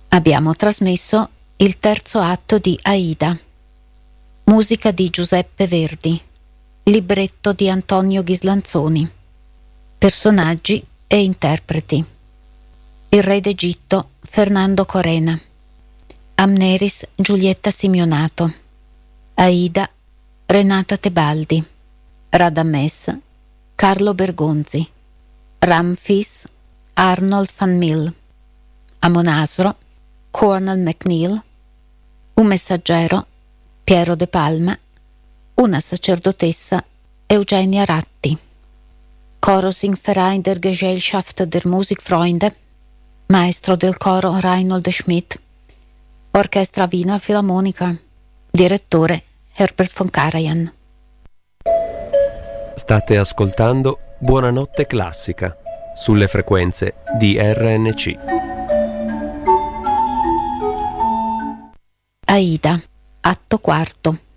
Abbiamo trasmesso il terzo atto di Aida, musica di Giuseppe Verdi, libretto di Antonio Ghislanzoni, personaggi e interpreti: il re d'Egitto Fernando Corena, Amneris Giulietta Simionato, Aida Renata Tebaldi, Radames Carlo Bergonzi, Ramfis Arnold van Mil, Amonasro Cornel MacNeil, un messaggero Piero De Palma, una sacerdotessa Eugenia Ratti. Chorosingverein der Gesellschaft der Musikfreunde, maestro del coro Reinhold Schmidt, Orchestra Wiener Philharmonica, direttore Herbert von Karajan. State ascoltando Buonanotte Classica sulle frequenze di RNC. Aida, atto quarto.